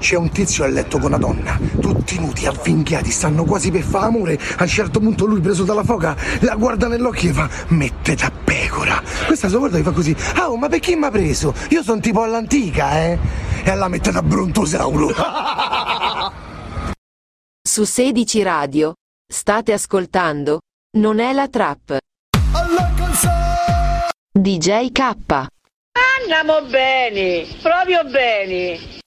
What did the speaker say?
C'è un tizio a letto con una donna, tutti nudi, avvinghiati, stanno quasi per fare amore. A un certo punto lui, preso dalla foga, la guarda nell'occhio e fa: mette da pecora. Questa sua guarda e fa così: oh, ma perché mi ha preso? Io sono tipo all'antica, E alla mette da brontosauro. Su 16 Radio state ascoltando Non è la trap. DJ K. Andiamo bene, proprio bene.